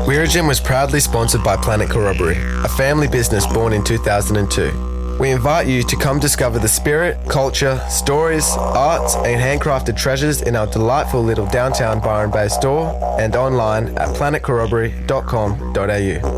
Weirigin was proudly sponsored by Planet Corroboree, a family business born in 2002. We invite you to come discover the spirit, culture, stories, arts and handcrafted treasures in our delightful little downtown Byron Bay store and online at planetcorroboree.com.au.